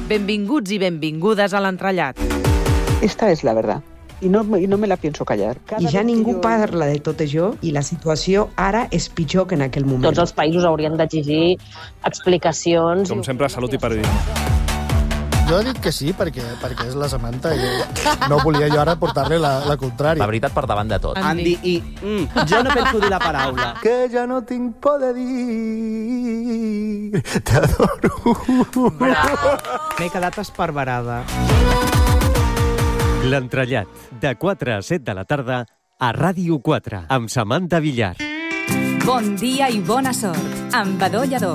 Benvinguts i benvingudes a l'entrellat. Esta es la verdad. Y no me la pienso callar. I ja ningú parla de tot això i la situació ara és pitjor que en aquell moment. Tots els països haurien d'exigir explicacions. Com sempre, salut i periodisme. Jo he dit que sí, perquè és la Samantha i no volia jo ara portar-li la contrària. La veritat per davant de tot. Andy i... jo no penso dir la paraula. Que ja no tinc por de dir... T'adoro. M'he quedat esparverada. L'entrellat, de 4 a 7 de la tarda, a Ràdio 4, amb Samantha Villar. Bon dia i bona sort, amb Badó Lledó.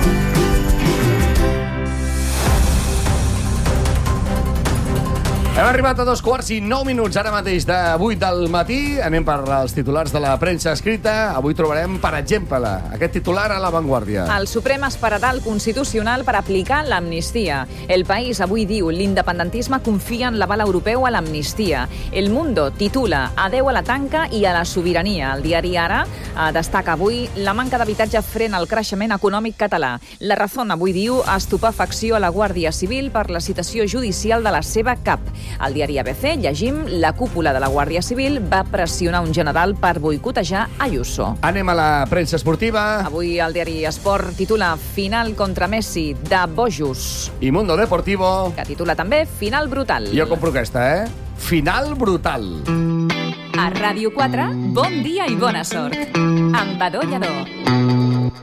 Hem arribat a 2:09 ara mateix de 8 del matí. Anem per als titulars de la premsa escrita. Avui trobarem, per exemple, aquest titular a La Vanguardia. El Suprem esperarà el Constitucional per aplicar l'amnistia. El País avui diu l'independentisme confia en l'aval europeu a l'amnistia. El Mundo titula Adeu a la tanca i a la sobirania. El diari Ara destaca avui la manca d'habitatge frena el creixement econòmic català. La Razón avui diu estupefacció a la Guàrdia Civil per la citació judicial de la seva cap. Al diari ABC llegim la cúpula de la Guàrdia Civil va pressionar un general per boicotejar Ayuso. Anem a la premsa esportiva. Avui el diari Esport titula Final contra Messi de bojos. I Mundo Deportivo, que titula també Final brutal. Jo compro aquesta, Final brutal. A Ràdio 4, bon dia i bona sort. Amb Badó Lledó.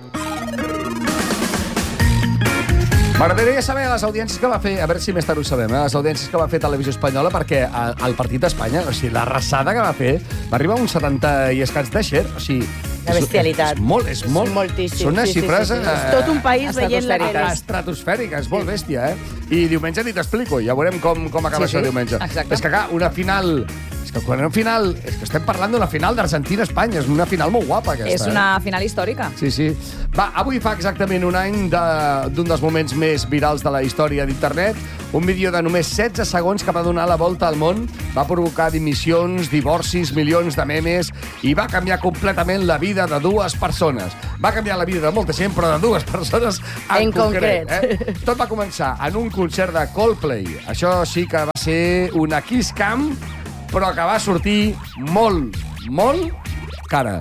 M'agradaria saber les audiències que va fer, a veure si més tard ho sabem, les audiències que va fer Televisió Espanyola, perquè el partit d'Espanya, o sigui, la arrasada que va fer, va arribar a uns 70 i escats de share, o sigui... La bestialitat. És molt. Moltíssim. Són unes xifres... És tot un país veient la tele. Estratosfèriques, molt bèstia, I diumenge ni t'explico, ja veurem com acaba això diumenge. Exacte. És que, clar, una final... És que quan una final... És que estem parlant d'una final d'Argentina-Espanya. És una final molt guapa, aquesta. És una final històrica. Sí. Va, avui fa exactament un any d'un dels moments més virals de la història d'Internet. Un vídeo de només 16 segons que va donar la volta al món, va provocar dimissions, divorcis, milions de memes i va canviar completament la vida de dues persones. Va canviar la vida de molta gent, però de dues persones en concret. Tot va començar en un concert de Coldplay. Això sí que va ser una kiss cam, però que va sortir molt cara.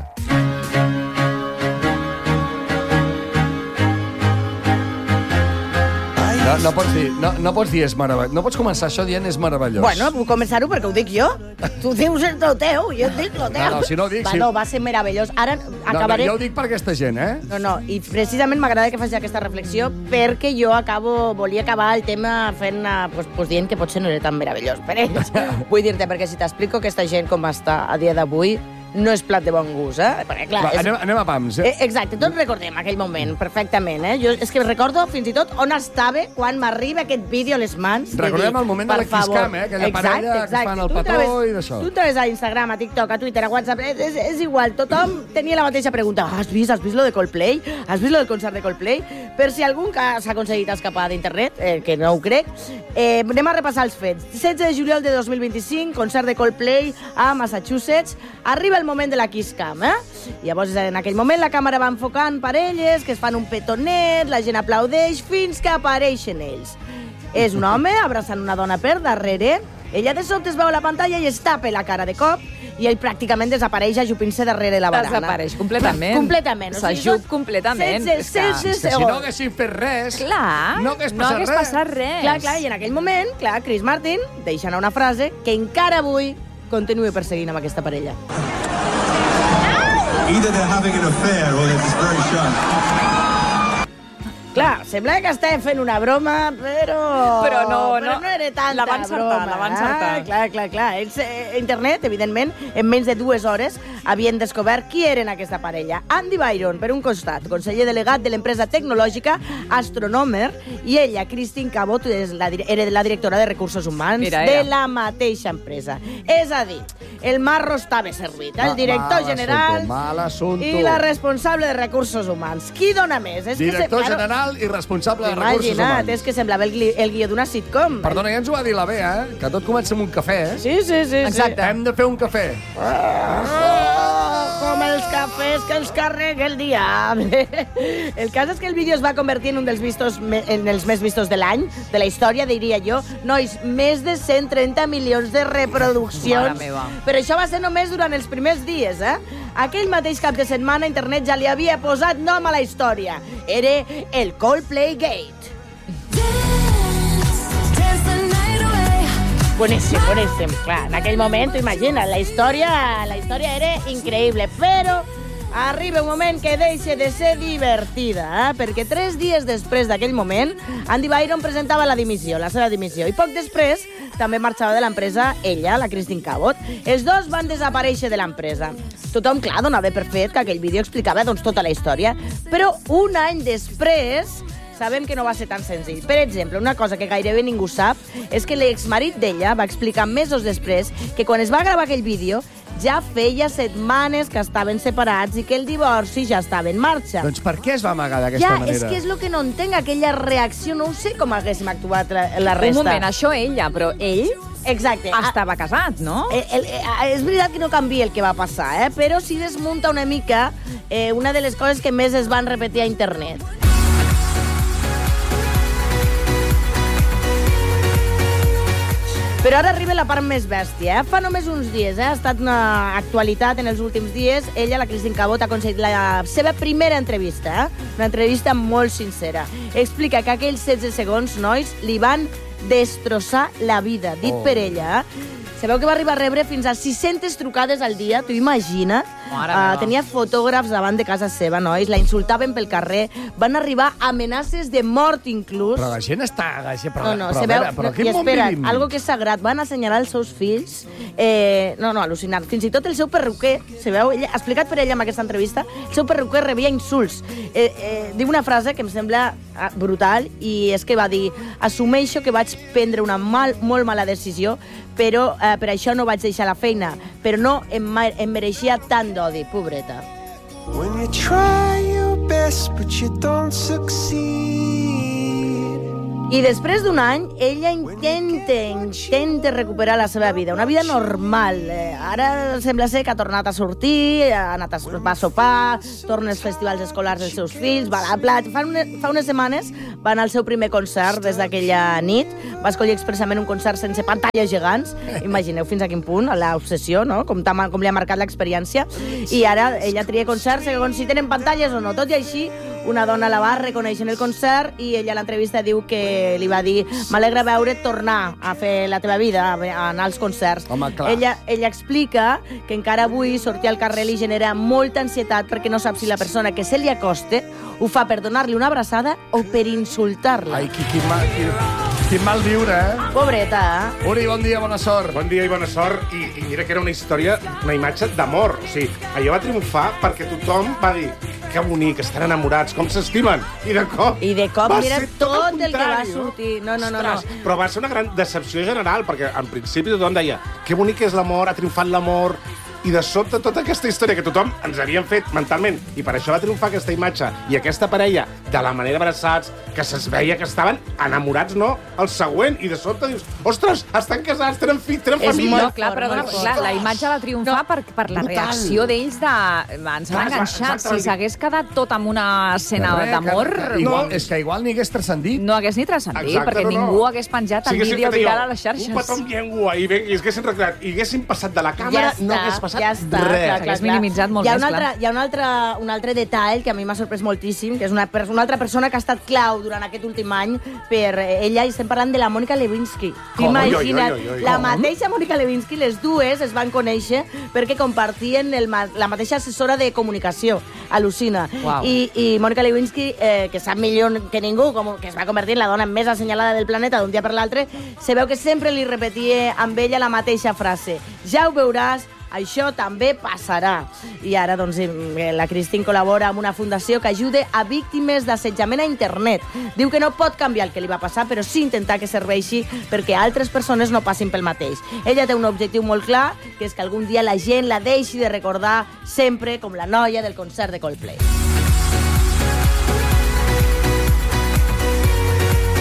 No pots dir és meravellós. No pots començar això dient és meravellós. Bueno, puc començar-ho perquè ho dic jo. Tu dius el teu, jo et dic el teu. No, si no ho dic... No, va ser meravellós. Ara acabaré... No, jo ho dic per aquesta gent, No, i precisament m'agrada que faci aquesta reflexió perquè jo volia acabar el tema fent, pues dient que potser no era tan meravellós per ells. Vull dir-te, perquè si t'explico aquesta gent com està a dia d'avui, no és plat de bon gust, Perquè, clar, anem a pams, Exacte, tots recordem aquell moment perfectament, Jo és que recordo fins i tot on estava quan m'arriba aquest vídeo a les mans. Recordem el moment de la kiss cam, aquella parella que es fan el petó i d'això. Tu entraves a Instagram, a TikTok, a Twitter, a WhatsApp, és igual, tothom tenia la mateixa pregunta. Has vist lo de Coldplay? Has vist lo del concert de Coldplay? Per si algú s'ha aconseguit escapar d'internet, que no ho crec, anem a repassar els fets. 16 de juliol de 2025, concert de Coldplay a Massachusetts. Arriba el moment de la kiss cam, Llavors, en aquell moment, la càmera va enfocant parelles que es fan un petonet, la gent aplaudeix fins que apareixen ells. És un home abraçant una dona per darrere, ella de sobte es veu a la pantalla i es tapa la cara de cop i ell pràcticament desapareix ajupint-se darrere la barana. Desapareix completament. Completament. S'ajup completament. És que si no haguessin fet res, clar, no hagués passat res. Clar, i en aquell moment, Chris Martin deixa anar una frase que encara avui continua perseguint amb aquesta parella. Either they're having an affair or they're just very shy. Clar, sembla que estàvem fent una broma, però no era tanta la van encertar. Clar. Ells, internet, evidentment, en menys de 2 hores, havien descobert qui eren aquesta parella. Andy Byron, per un costat, conseller delegat de l'empresa tecnològica Astronomer, i ella, Christine Cabot, era la directora de recursos humans de la mateixa empresa. És a dir, el marro estava servit. El director general i la responsable de recursos humans. Qui dona més? Director general i responsable de recursos humans. Imagina't, és que semblava el guió d'una sitcom. Perdona, ja ens ho va dir la Bea, que tot comença amb un cafè, Sí. Exacte. Hem de fer un cafè. Com els cafès és que els carregui el diable. El cas és que el vídeo es va convertir en un dels en els més vistos de l'any, de la història, diria jo. Nois, més de 130 milions de reproduccions. Però això va ser només durant els primers dies, Aquell mateix cap de setmana, internet ja li havia posat nom a la història. Era el Coldplay Gate. Boníssim, boníssim. Clar, en aquell moment, imagina't, la història era increïble, però arriba un moment que deixa de ser divertida, perquè 3 dies després d'aquell moment, Andy Byron presentava la seva dimissió, i poc després també marxava de l'empresa ella, la Christine Cabot. Els dos van desaparèixer de l'empresa. Tothom, clar, donava per fet que aquell vídeo explicava tota la història, però un any després sabem que no va ser tan senzill. Per exemple, una cosa que gairebé ningú sap és que l'exmarit d'ella va explicar mesos després que quan es va gravar aquell vídeo ja feia setmanes que estaven separats i que el divorci ja estava en marxa. Doncs per què es va amagar d'aquesta manera? És que és el que no entenc, aquella reacció. No sé com haguéssim actuat la resta. Un moment, això ella, però ell... Exacte. Estava casat, no? És veritat que no canvia el que va passar, però sí desmunta una mica una de les coses que més es van repetir a internet. Però ara arriba la part més bèstia. Fa només uns dies, ha estat una actualitat en els últims dies. Ella, la Christine Cabot, ha aconseguit la seva primera entrevista, una entrevista molt sincera. Explica que aquells 16 segons, nois, li van destrossar la vida, dit per ella. Sabeu que va arribar a rebre fins a 600 trucades al dia, t'ho imagina't? Tenia fotògrafs davant de casa seva, nois, la insultaven pel carrer, van arribar amenaces de mort inclús. Però la gent està... Però quin món vivim? Algo que és sagrat, van assenyalar els seus fills, al·lucinant. Fins i tot el seu perruquer, sabeu? Ha explicat per ella en aquesta entrevista, el seu perruquer rebia insults. Diu una frase que em sembla brutal, i és que va dir: assumeixo que vaig prendre una molt mala decisió, però per això no vaig deixar la feina, però no em mereixia tant d'odi, pobreta. When you try your best but you don't succeed. I després d'un any, ella intenta recuperar la seva vida, una vida normal. Ara sembla ser que ha tornat a sortir, va a sopar, torna als festivals escolars dels seus fills, va a la platja. Fa unes setmanes va anar al seu primer concert des d'aquella nit. Va escollir expressament un concert sense pantalles gegants. Imagineu fins a quin punt, l'obsessió, no? Com li ha marcat l'experiència. I ara ella tria concerts segons si tenen pantalles o no. Tot i així, una dona la va reconèixer en el concert i ella a l'entrevista diu que li va dir: m'alegra veure't tornar a fer la teva vida, a anar als concerts. Home, clar. Ella explica que encara avui sortir al carrer li genera molta ansietat perquè no sap si la persona que se li acosta ho fa per donar-li una abraçada o per insultar-la. Ai, quin mal viure, Pobreta, Uri, bon dia, bona sort. Bon dia i bona sort. I mira que era una història, una imatge d'amor. O sigui, allò va triomfar perquè tothom va dir: que bonic, estan enamorats, com s'estimen. I de cop mira tot el que va sortir. No. Però va ser una gran decepció general, perquè en principi tothom deia: que bonic és l'amor, ha triomfat l'amor. I de sobte tota aquesta història que tothom ens havien fet mentalment, i per això va triomfar aquesta imatge i aquesta parella, de la manera abraçats, que es veia que estaven enamorats, no? El següent, i de sobte dius: ostres, estan casats, tenen fills, tenen família. No, clar, però la imatge va triomfar per la reacció d'ells de... Ens han enganxat. Si s'hagués quedat tot amb una escena d'amor... És que igual ni hagués transcendit. No hagués ni transcendit, perquè ningú hagués penjat el vídeo viral a les xarxes. Un petó amb llengua, i haguessin recreat, i haguessin passat de la càmera, no hagués passat res. S'hagués minimitzat molt més, clar. Hi ha un altre detall que a mi m'ha sorprès moltíssim, que és una altra persona que ha estat clau durant aquest últim any per ella, i estem parlant de la Mònica Lewinsky. Imagina't, la mateixa Mònica Lewinsky, les dues es van conèixer perquè compartien la mateixa assessora de comunicació, al·lucina. I Mònica Lewinsky, que sap millor que ningú, que es va convertir en la dona més assenyalada del planeta d'un dia per l'altre, se veu que sempre li repetia amb ella la mateixa frase: ja ho veuràs, això també passarà. I ara, doncs, la Christine col·labora amb una fundació que ajuda a víctimes d'assetjament a internet. Diu que no pot canviar el que li va passar, però sí intentar que serveixi perquè altres persones no passin pel mateix. Ella té un objectiu molt clar, que és que algun dia la gent la deixi de recordar sempre com la noia del concert de Coldplay.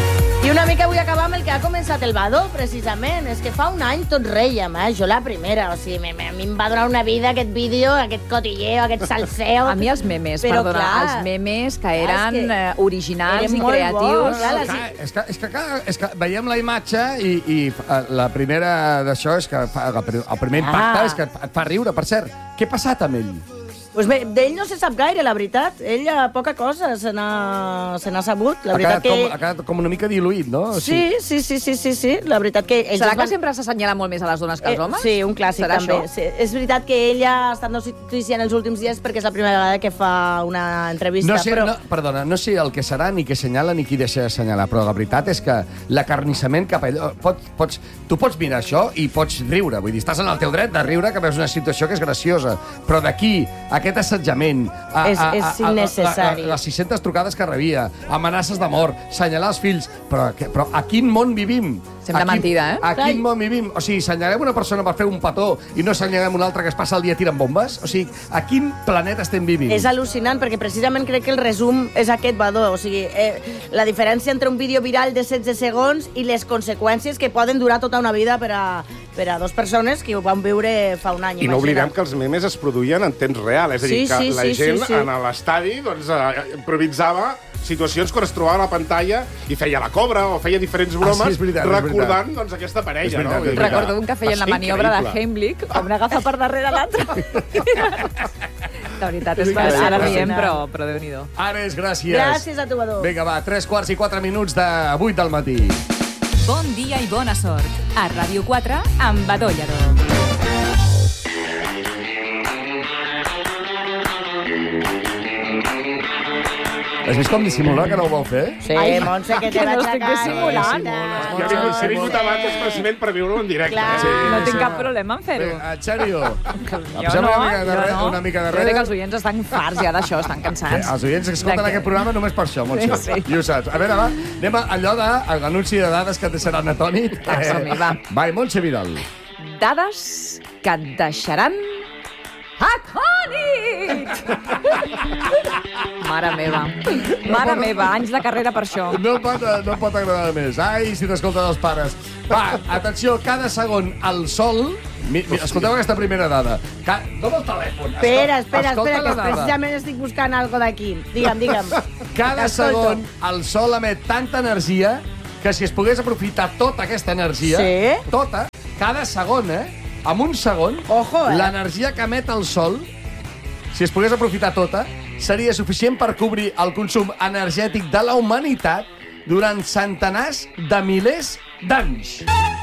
I una mica vull acabar amb el que ha començat el Badó, precisament. És que fa un any tot rèiem, jo la primera. O sigui, a mi em va donar una vida aquest vídeo, aquest cotilleo, aquest salseo. A mi els memes, però, perdona, clar, els memes que eren originals i molt creatius. bons. És que veiem la imatge i la primera d'això és que el primer impacte és que et fa riure. Per cert, què ha passat amb ell? Pues bé, d'ell no se sap gaire, la veritat. Ell poca cosa se n'ha sabut. La veritat ha quedat com una mica diluït, no? Sí. La veritat que... Serà que sempre s'assenyala molt més a les dones que als homes? Sí, un clàssic Serà també. això? Sí. És veritat que ella ha estat notícia en els últims dies perquè és la primera vegada que fa una entrevista. Perdona, no sé el que serà, ni què senyala, ni qui deixa de senyalar, però la veritat és que l'acarnissament cap a allò... Tu pots mirar això i pots riure. Vull dir, estàs en el teu dret de riure, que veus una situació que és graciosa. Però d'aquí, aquest assetjament... És innecessari. Les 600 trucades que rebia, amenaces de mort, senyalar els fills... Però a quin món vivim? Sembla mentida, eh? A quin món vivim? O sigui, senyalem una persona per fer un petó i no senyalem una altra que es passa el dia tirant bombes? O sigui, a quin planeta estem vivint? És al·lucinant, perquè precisament crec que el resum és aquest, Badó. O sigui, la diferència entre un vídeo viral de 16 segons i les conseqüències que poden durar tota una vida per a dues persones que ho van viure fa un any. I no oblidem que els memes es produïen en temps real. És a dir, que la gent en l'estadi improvisava situacions quan es trobava a la pantalla i feia la cobra o feia diferents bromes recordant aquesta parella. Recordo un que feien la maniobra de Heimlich, com n'agafa per darrere l'altre. La veritat és que ara riem, però Déu-n'hi-do. Ares, gràcies. Gràcies a tu, Badó. Vinga, va, 3:04 de 8 del matí. Bon dia i bona sort. A Ràdio 4, amb Badó Lladó. Has vist com dissimula que no ho vol fer? Sí, Montse, que te vaig sacar. dissimulant. He vingut abans expressament per viure-ho en directe. No tinc cap problema en fer-ho. En sèrio? Jo no. Una mica de Crec res. que els oients estan farts ja d'això, estan cansats. Els oients que escolten aquest programa només per això, Montse. Sí. I ho saps. A veure, va, anem a allò de l'anunci de dades que et deixaran atònit. Som-hi, va. Va, Montse Vidal. Dades que et deixaran atònit! Mare meva, anys de carrera per això. No pot agradar més. Ai, si t'escolten els pares. Va, atenció, cada segon el sol... Escolteu aquesta primera dada. Dóna el telèfon. Espera, que precisament estic buscant algo d'aquí. Digue'm. Cada segon el sol emet tanta energia que si es pogués aprofitar tota aquesta energia, tota, cada segon, en un segon, l'energia que emet el sol, si es pogués aprofitar tota, seria suficient per cobrir el consum energètic de la humanitat durant centenars de milers d'anys.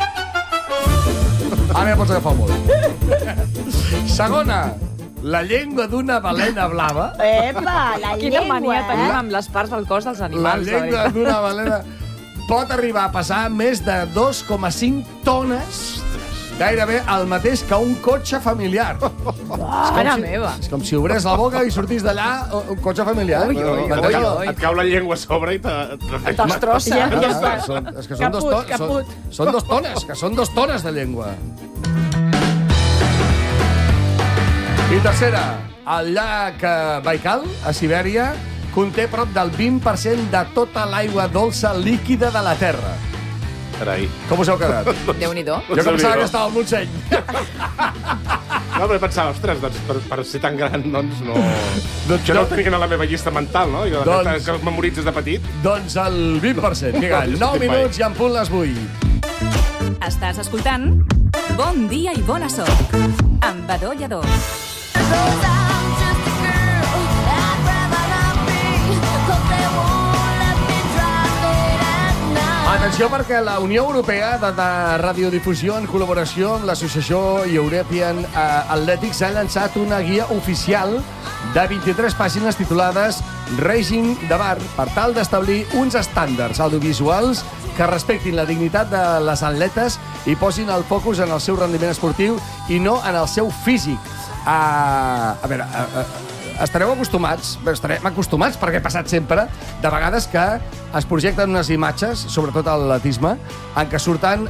Ara ja pots agafar molt. Segona, la llengua d'una balena blava. Epa, la llengua. Quina mania tenim amb les parts del cos dels animals. La llengua d'una balena pot arribar a pesar més de 2,5 tones, gairebé el mateix que un cotxe familiar. Mare meva. És com si obrés la boca i sortís d'allà un cotxe familiar. Et cau la llengua a sobre i et destrossa. És que són 2 tones de llengua. I tercera, el llac Baikal, a Sibèria, conté prop del 20% de tota l'aigua dolça líquida de la Terra. Carai. Com us heu quedat? Déu-n'hi-do. Jo que pensava que estava al Montseny. No, però pensava, ostres, per ser tan gran, doncs no... Jo no ho tenia a la meva llista mental, no? Que el memoritzes de petit. Doncs el 20%. Vinga, 9 minuts i en punt les 8. Estàs escoltant Bon dia i bona sort amb Badó Lladó. Atenció, perquè la Unió Europea de Radiodifusió, en col·laboració amb l'Associació European Athletics, ha llançat una guia oficial de 23 pàgines titulades Racing de Bar, per tal d'establir uns estàndards audiovisuals que respectin la dignitat de les atletes i posin el focus en el seu rendiment esportiu i no en el seu físic. A veure, estarem acostumats perquè ha passat sempre, de vegades que es projecten unes imatges, sobretot a l'atletisme, en què surten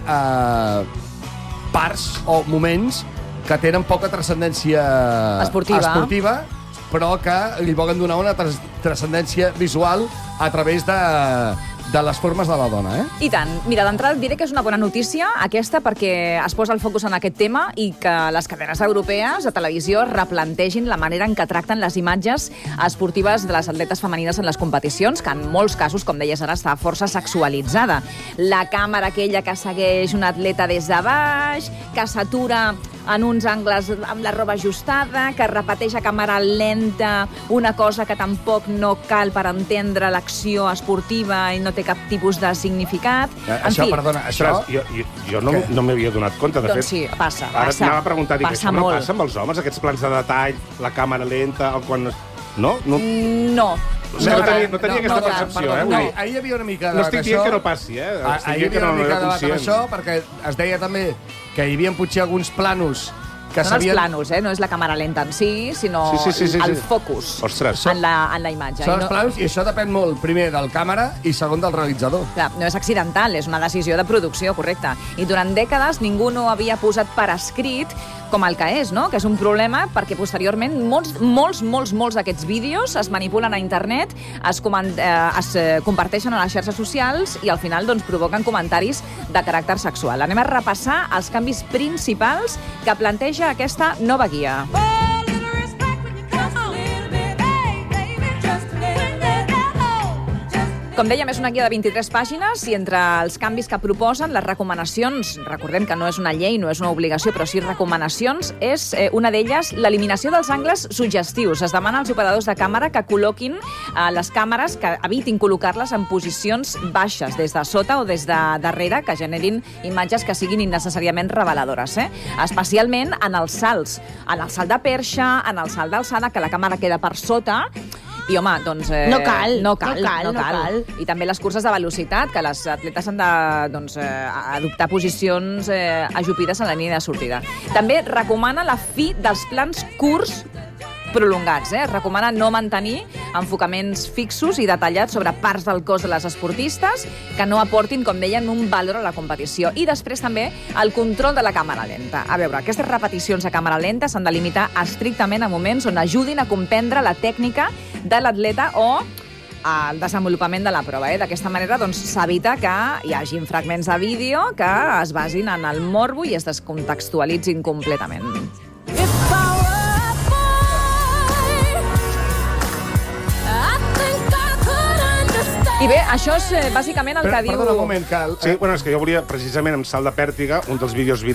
parts o moments que tenen poca transcendència esportiva, però que li volen donar una transcendència visual a través de les formes de la dona, eh? I tant. Mira, d'entrada et diré que és una bona notícia, aquesta, perquè es posa el focus en aquest tema i que les cadenes europees de televisió replantegin la manera en què tracten les imatges esportives de les atletes femenines en les competicions, que en molts casos, com deies ara, està força sexualitzada. La càmera aquella que segueix un atleta des de baix, que s'atura en uns angles amb la roba ajustada, que repeteix a càmera lenta una cosa que tampoc no cal per entendre l'acció esportiva i no té cap tipus de significat. Això, perdona, això... Jo no m'havia donat compte, de fet. Doncs sí, passa. Ara anava a preguntar, passa això molt. no passa amb els homes, aquests plans de detall, la càmera lenta, quan... No? No. No tenia aquesta percepció, eh? Ahir hi havia una mica de no estic dient que no passi, eh? Ahir hi havia una mica de debat amb això, perquè es deia també que hi havia potser alguns planos que no els planos, no és la càmera lenta en si, sinó el focus en la imatge. Són els planos i això depèn molt, primer, del càmera i segon, del realitzador. Clar, no és accidental, és una decisió de producció, correcte. I durant dècades ningú no havia posat per escrit com el que és, no? Que és un problema perquè posteriorment molts d'aquests vídeos es manipulen a internet, es comparteixen a les xarxes socials i al final doncs, provoquen comentaris de caràcter sexual. Anem a repassar els canvis principals que planteja aquesta nova guia. Com dèiem, és una guia de 23 pàgines i entre els canvis que proposen, les recomanacions, recordem que no és una llei, no és una obligació, però sí recomanacions, és una d'elles l'eliminació dels angles suggestius. Es demana als operadors de càmera que col·loquin les càmeres, que evitin col·locar-les en posicions baixes, des de sota o des de darrere, que generin imatges que siguin innecessàriament reveladores. Especialment en els salts. En el salt de perxa, en el salt d'alçada, que la càmera queda per sota. I, home, doncs... No cal. I també les curses de velocitat, que les atletes han de adoptar posicions ajupides en la línia de sortida. També recomana la fi dels plans curts prolongats. Es recomana no mantenir enfocaments fixos i detallats sobre parts del cos de les esportistes que no aportin, com deien, un valor a la competició. I després també el control de la càmera lenta. A veure, aquestes repeticions a càmera lenta s'han de limitar estrictament a moments on ajudin a comprendre la tècnica de l'atleta o el desenvolupament de la prova. D'aquesta manera s'evita que hi hagin fragments de vídeo que es basin en el morbo i es descontextualitzin completament. I bé, això és bàsicament el que diu... Perdona un moment, que... Sí, bueno, és que jo volia, precisament, amb salt de pèrtiga, un dels vídeos